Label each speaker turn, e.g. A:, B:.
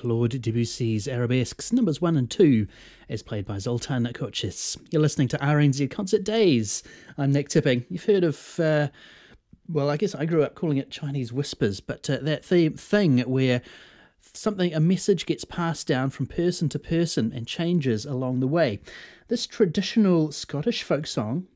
A: Claude Debussy's Arabesques numbers 1 and 2, as played by Zoltan Kocis. You're listening to RNZ Concert Days. I'm Nick Tipping. You've heard of, well, I guess I grew up calling it Chinese whispers, but that thing where a message gets passed down from person to person and changes along the way. This traditional Scottish folk song